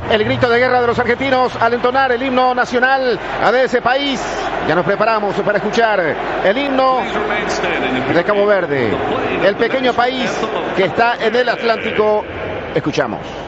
el grito de guerra de los argentinos al entonar el himno nacional de ese país. Ya nos preparamos para escuchar el himno de Cabo Verde, el pequeño país que está en el Atlántico. Escuchamos.